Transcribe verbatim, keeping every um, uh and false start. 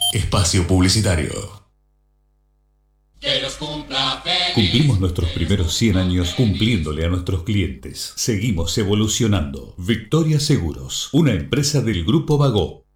Espacio publicitario. Que los cumpla feliz. Cumplimos nuestros primeros cien años cumpliéndole a nuestros clientes. Seguimos evolucionando. Victoria Seguros, una empresa del Grupo Bagó.